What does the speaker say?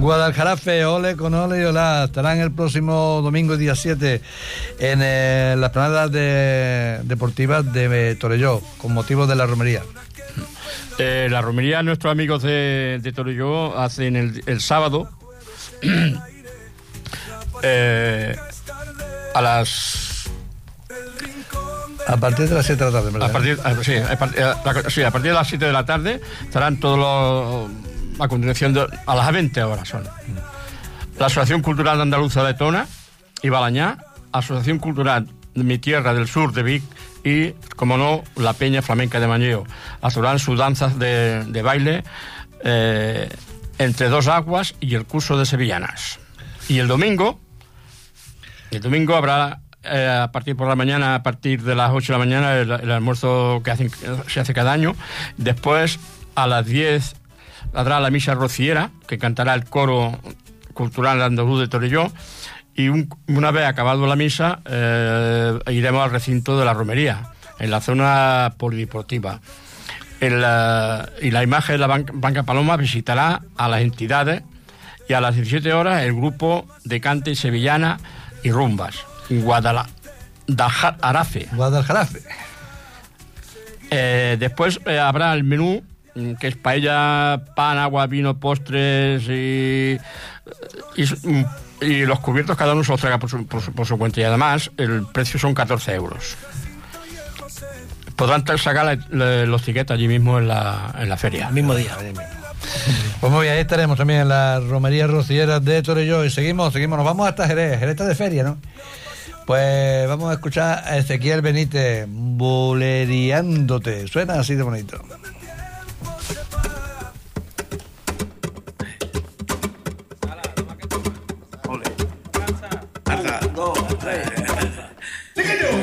Guadalajarafe, ole con ole y olá. Estarán el próximo domingo, día 7, en las planadas deportivas de Torelló, con motivo de la romería. La romería, nuestros amigos de Torelló hacen el sábado a partir de las 7 de la tarde, ¿verdad? A partir de las 7 de la tarde estarán todos los... A continuación, a las 20 horas son. La Asociación Cultural Andaluza de Tona y Balañá, Asociación Cultural de Mi Tierra del Sur de Vic y, como no, la Peña Flamenca de Mañeo. Actuarán sus danzas de baile entre dos aguas y el curso de sevillanas. Y el domingo habrá a partir por la mañana, a partir de las 8 de la mañana, el almuerzo que se hace cada año. Después, a las 10 habrá la misa rociera, que cantará el coro cultural andaluz de Torelló, y una vez acabado la misa iremos al recinto de la romería, en la zona polideportiva. Y la imagen de la Banca Paloma visitará a las entidades, y a las 17 horas el grupo de cante sevillana y rumbas, Guadalajarafe. Después habrá el menú, que es paella, pan, agua, vino, postres y los cubiertos cada uno se los traiga por su cuenta, y además el precio son 14 euros. Podrán sacar los tickets allí mismo en la feria. El mismo día. Pues muy bien, ahí estaremos también en la romería rociera de Torelló. Y seguimos, nos vamos hasta Jerez está de feria, ¿no? Pues vamos a escuchar a Ezequiel Benítez, Buleriándote. Suena así de bonito. Ole. 1, 2, 3.